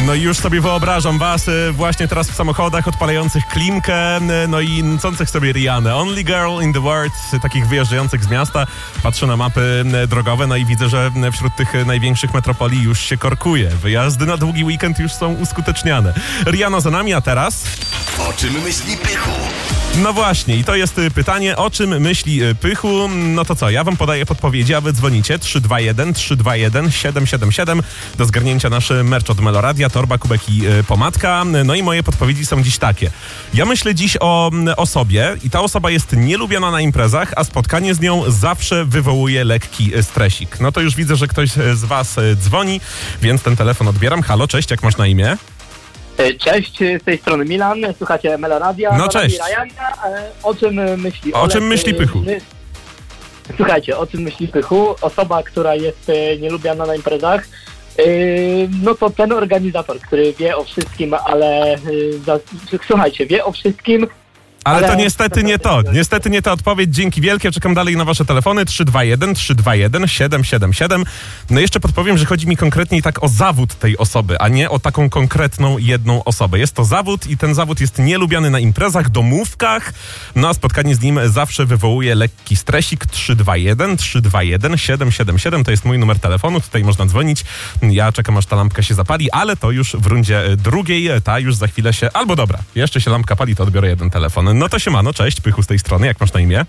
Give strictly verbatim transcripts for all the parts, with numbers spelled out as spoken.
No i już sobie wyobrażam was y, właśnie teraz w samochodach odpalających klimkę, y, no i nucących sobie Rihannę. Only girl in the world, y, takich wyjeżdżających z miasta. Patrzę na mapy y, drogowe, no i widzę, że y, wśród tych y, największych metropolii już się korkuje. Wyjazdy na długi weekend już są uskuteczniane. Rihanna za nami, a teraz... O czym myśli Pychu? No właśnie, i to jest y, pytanie, o czym myśli y, Pychu. No to co, ja wam podaję podpowiedzi, a wy dzwonicie trzy dwa jeden trzy dwa jeden siedem siedem siedem do zgarnięcia nasz merch od Meloradia, torba, kubek i y, pomadka. No i moje podpowiedzi są dziś takie. Ja myślę dziś o y, osobie i ta osoba jest nielubiana na imprezach, a spotkanie z nią zawsze wywołuje lekki y, stresik. No to już widzę, że ktoś y, z was y, dzwoni, więc ten telefon odbieram. Halo, cześć, jak masz na imię? Cześć, z tej strony Milan, słuchacie Meloradia. No cześć. Rihannę. O czym myśli O Olek? czym myśli Pychu? Słuchajcie, o czym myśli Pychu? Osoba, która jest nielubiana na imprezach, no to ten organizator, który wie o wszystkim, ale słuchajcie, wie o wszystkim. Ale, Ale to niestety nie to. Niestety nie ta odpowiedź. Dzięki wielkie. Czekam dalej na wasze telefony. trzy dwa jeden trzy dwa jeden siedem siedem siedem. No jeszcze podpowiem, że chodzi mi konkretnie tak o zawód tej osoby, a nie o taką konkretną jedną osobę. Jest to zawód i ten zawód jest nielubiany na imprezach, domówkach. No a spotkanie z nim zawsze wywołuje lekki stresik. trzy dwa jeden trzy dwa jeden siedem siedem siedem. To jest mój numer telefonu. Tutaj można dzwonić. Ja czekam, aż ta lampka się zapali, ale to już w rundzie drugiej. Ta już za chwilę się... Albo dobra, jeszcze się lampka pali, to odbiorę jeden telefon. No to siemano, cześć, Pychu z tej strony, jak masz na imię?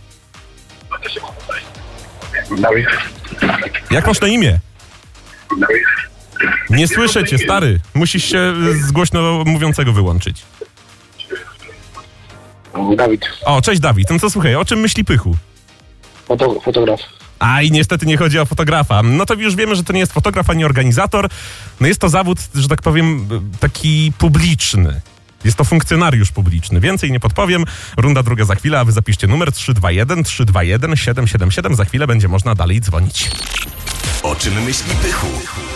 Dawid. Jak masz na imię? Dawid. Nie słyszę cię, stary. Musisz się z głośno mówiącego wyłączyć. Dawid. O, cześć Dawid. No to słuchaj, o czym myśli Pychu? Foto, fotograf. A i niestety nie chodzi o fotografa. No to już wiemy, że to nie jest fotograf ani organizator. No jest to zawód, że tak powiem, taki publiczny. Jest to funkcjonariusz publiczny. Więcej nie podpowiem. Runda druga za chwilę, a wy zapiszcie numer trzy dwa jeden trzy dwa jeden siedem siedem siedem. Za chwilę będzie można dalej dzwonić. O czym myśli Pychu?